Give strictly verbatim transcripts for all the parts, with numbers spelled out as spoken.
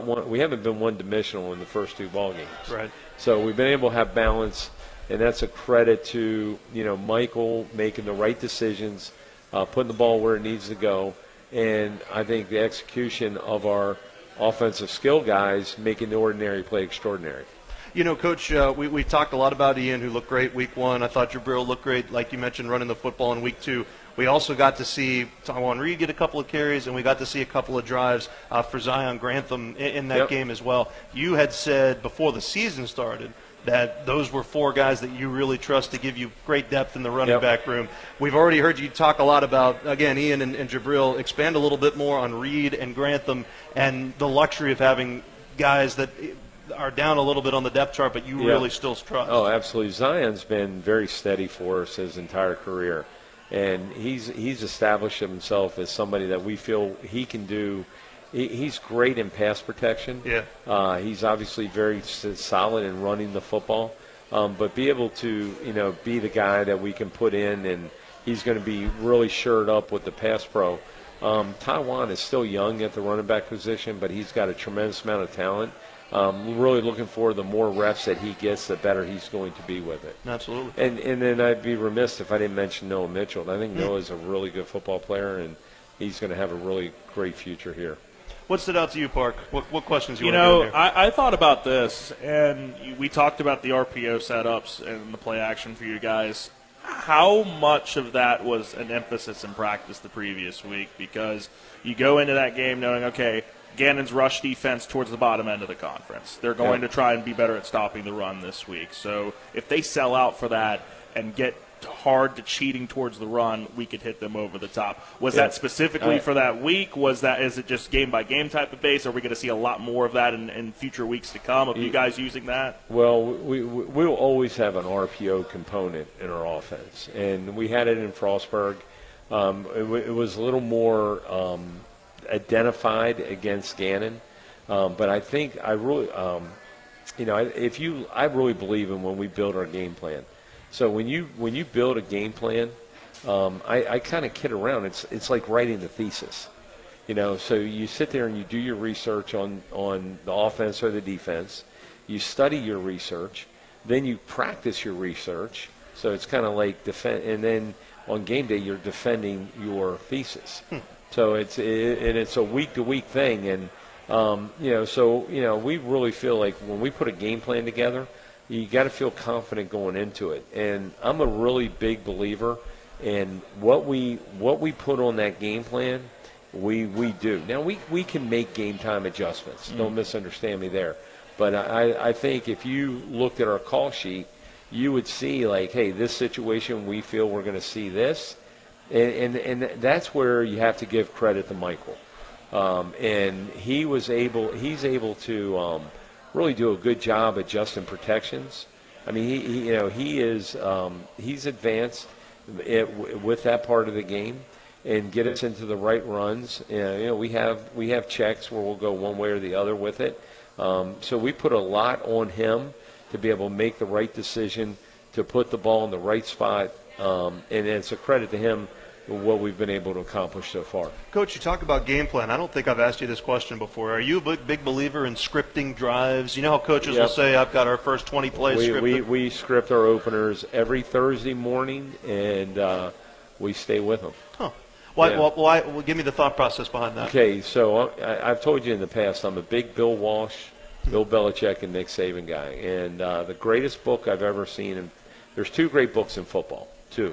one, we haven't been one-dimensional in the first two ball games. Right. So we've been able to have balance, and that's a credit to, you know, Michael making the right decisions, uh, putting the ball where it needs to go, and I think the execution of our offensive skill guys making the ordinary play extraordinary. You know, Coach, uh, we, we talked a lot about Ian, who looked great week one. I thought Jabril looked great, like you mentioned, running the football in week two. We also got to see Tywan Reed get a couple of carries, and we got to see a couple of drives uh, for Zion Grantham in, in that yep. game as well. You had said before the season started that those were four guys that you really trust to give you great depth in the running yep. back room. We've already heard you talk a lot about, again, Ian and, and Jabril. Expand a little bit more on Reed and Grantham and the luxury of having guys that – are down a little bit on the depth chart, but you yeah. really still trust. Oh, absolutely. Zion's been very steady for us his entire career, and he's he's established himself as somebody that we feel he can do. He, he's great in pass protection. Yeah. Uh, he's obviously very solid in running the football, um, but be able to, you know, be the guy that we can put in, and he's going to be really shored up with the pass pro. Um, Tywan is still young at the running back position, but he's got a tremendous amount of talent. Um, really looking for the more reps that he gets, the better he's going to be with it. Absolutely. And and then I'd be remiss if I didn't mention Noah Mitchell. I think Noah's a really good football player, and he's going to have a really great future here. What stood out to you, Park? What, what questions you, you want know, to go here? I, I thought about this, and we talked about the R P O setups and the play action for you guys. How much of that was an emphasis in practice the previous week? Because you go into that game knowing, okay, Gannon's rush defense towards the bottom end of the conference. They're going yeah. to try and be better at stopping the run this week. So if they sell out for that and get hard to cheating towards the run, we could hit them over the top. Was yeah. that specifically uh, for that week? Was that is it just game by game type of base? Are we going to see a lot more of that in, in future weeks to come of you guys using that? Well, we, we we'll always have an R P O component in our offense, and we had it in Frostburg. Um, it, it was a little more um, identified against Gannon, um, but I think I really, um, you know, if you, I really believe in when we build our game plan. So when you when you build a game plan, um, I, I kind of kid around. It's it's like writing the thesis, you know. So you sit there and you do your research on on the offense or the defense. You study your research, then you practice your research. So it's kind of like defend, and then on game day you're defending your thesis. Hmm. So it's it, and it's a week to week thing, and um, you know, so you know, we really feel like when we put a game plan together, you got to feel confident going into it. And I'm a really big believer in what we what we put on that game plan. We we do now. We we can make game time adjustments. Mm. Don't misunderstand me there. But I I think if you looked at our call sheet, you would see like, hey, this situation we feel we're going to see this. And, and and that's where you have to give credit to Michael, um, and he was able. He's able to um, really do a good job adjusting protections. I mean, he, he you know he is um, he's advanced it, with that part of the game and get us into the right runs. And, you know, we have we have checks where we'll go one way or the other with it. Um, so we put a lot on him to be able to make the right decision, to put the ball in the right spot. Um, and it's a credit to him what we've been able to accomplish so far. Coach, you talk about game plan. I don't think I've asked you this question before. Are you a big, big believer in scripting drives? You know how coaches yep. will say, I've got our first twenty plays we, scripted? We, we script our openers every Thursday morning, and uh, we stay with them. Huh. Why, yeah. well, why, well, give me the thought process behind that. Okay, so I, I've told you in the past, I'm a big Bill Walsh, Bill Belichick, and Nick Saban guy. And uh, the greatest book I've ever seen, and there's two great books in football, two.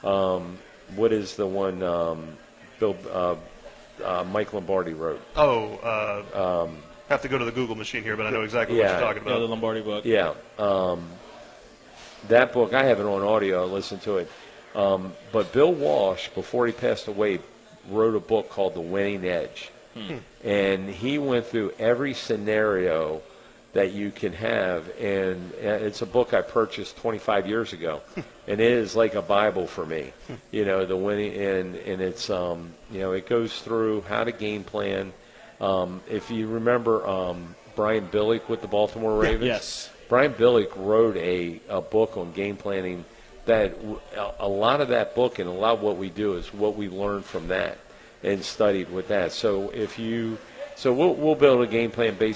Um, what is the one um, Bill uh, uh, Mike Lombardi wrote? Oh, uh, um, have to go to the Google machine here, but I know exactly yeah, what you're talking about. Yeah, the Lombardi book. Yeah. Um, that book, I have it on audio. I listen to it. Um, but Bill Walsh, before he passed away, wrote a book called The Winning Edge. Hmm. And he went through every scenario that you can have. And it's a book I purchased twenty-five years ago. And it is like a Bible for me. You know, the winning, and, and it's, um, you know, it goes through how to game plan. Um, if you remember um, Brian Billick with the Baltimore Ravens. Yes. Brian Billick wrote a, a book on game planning that a lot of that book and a lot of what we do is what we learned from that and studied with that. So if you, so we'll, we'll build a game plan based